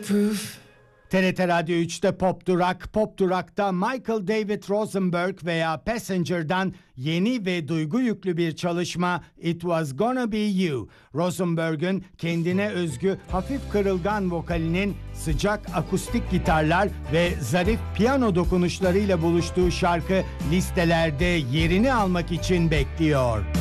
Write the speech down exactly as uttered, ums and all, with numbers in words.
T R T Radyo üçte Pop Durak, Pop Durak'ta Michael David Rosenberg veya Passenger'dan yeni ve duygu yüklü bir çalışma It Was Gonna Be You. Rosenberg'ün kendine özgü hafif kırılgan vokalinin sıcak akustik gitarlar ve zarif piyano dokunuşlarıyla buluştuğu şarkı listelerde yerini almak için bekliyor.